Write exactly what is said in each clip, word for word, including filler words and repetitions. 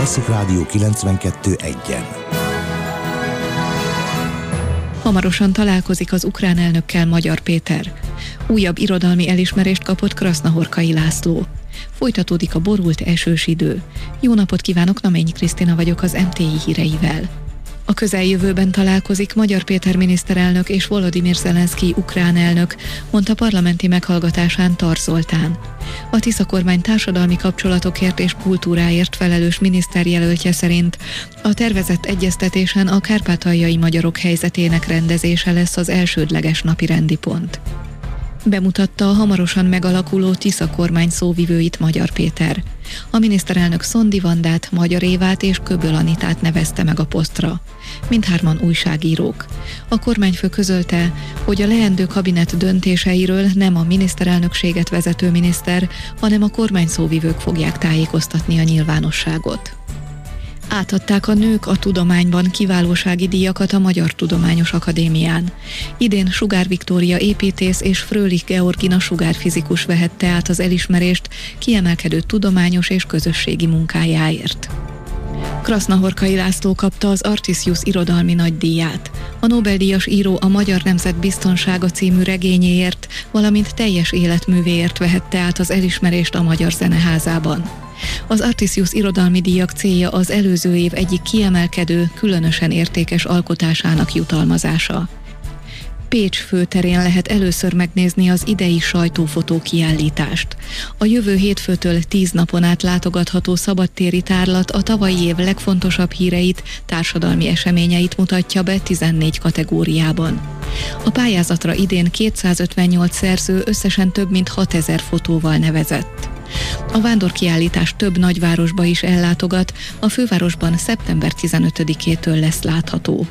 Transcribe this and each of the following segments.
Klasszik Rádió kilencvenkettő egyen. Hamarosan találkozik az ukrán elnökkel Magyar Péter. Újabb irodalmi elismerést kapott Krasznahorkai László. Folytatódik a borult esős idő. Jó napot kívánok, Naményi Krisztina vagyok az em té i híreivel. A közeljövőben találkozik Magyar Péter miniszterelnök és Volodymyr Zelenszkij ukrán elnök, mondta parlamenti meghallgatásán Tar Zoltán. A Tisza kormány társadalmi kapcsolatokért és kultúráért felelős miniszterjelöltje szerint a tervezett egyeztetésen a kárpátaljai magyarok helyzetének rendezése lesz az elsődleges napirendi pont. Bemutatta a hamarosan megalakuló Tisza kormány szóvivőit Magyar Péter. A miniszterelnök Szondi Vandát, Magyar Évát és Köböl Anitát nevezte meg a posztra. Mindhárman újságírók. A kormányfő közölte, hogy a leendő kabinet döntéseiről nem a miniszterelnökséget vezető miniszter, hanem a kormány szóvivők fogják tájékoztatni a nyilvánosságot. Átadták a nők a tudományban kiválósági díjakat a Magyar Tudományos Akadémián. Idén Sugár Viktória építész és Fröhlich Georgina sugárfizikus vehette át az elismerést kiemelkedő tudományos és közösségi munkájáért. Krasznahorkai László kapta az Artisius irodalmi nagydíját. A Nobel-díjas író a Magyar Nemzet Biztonsága című regényéért, valamint teljes életművéért vehette át az elismerést a Magyar Zeneházában. Az Artisius irodalmi díjak célja az előző év egyik kiemelkedő, különösen értékes alkotásának jutalmazása. Pécs főterén lehet először megnézni az idei sajtófotó kiállítást. A jövő hétfőtől tíz napon át látogatható szabadtéri tárlat a tavalyi év legfontosabb híreit, társadalmi eseményeit mutatja be tizennégy kategóriában. A pályázatra idén kétszázötvennyolc szerző összesen több mint hatezer fotóval nevezett. A vándorkiállítás több nagyvárosba is ellátogat, a fővárosban szeptember tizenötödikétől lesz látható.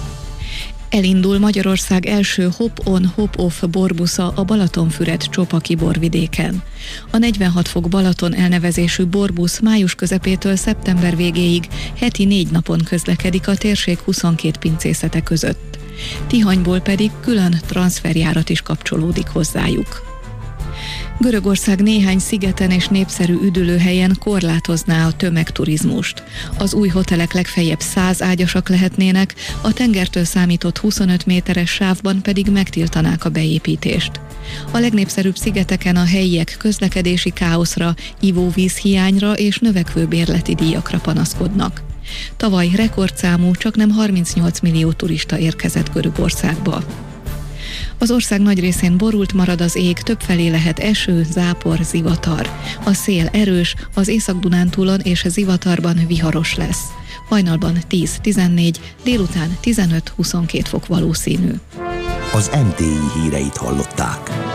Elindul Magyarország első hop-on, hop-off borbusza a Balatonfüred-Csopaki borvidéken. A negyvenhat fok Balaton elnevezésű borbusz május közepétől szeptember végéig heti négy napon közlekedik a térség huszonkét pincészete között. Tihanyból pedig külön transferjárat is kapcsolódik hozzájuk. Görögország néhány szigeten és népszerű üdülőhelyen korlátozná a tömegturizmust. Az új hotelek legfeljebb száz ágyasak lehetnének, a tengertől számított huszonöt méteres sávban pedig megtiltanák a beépítést. A legnépszerűbb szigeteken a helyiek közlekedési káoszra, ivóvízhiányra és növekvő bérleti díjakra panaszkodnak. Tavaly rekordszámú, csaknem harmincnyolc millió turista érkezett Görögországba. Az ország nagy részén borult marad az ég, többfelé lehet eső, zápor, zivatar. A szél erős, az Észak-Dunántúlon és a zivatarban viharos lesz. Hajnalban tíz-tizennégy, délután tizenöt-huszonkét fok valószínű. Az em té i híreit hallották.